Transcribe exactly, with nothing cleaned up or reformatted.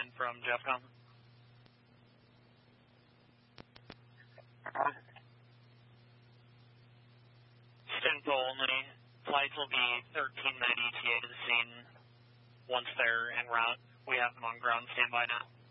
in from Jeffcom. Info only. Flights will be thirteen ninety E T A to the scene. Once they're en route, we have them on ground standby now.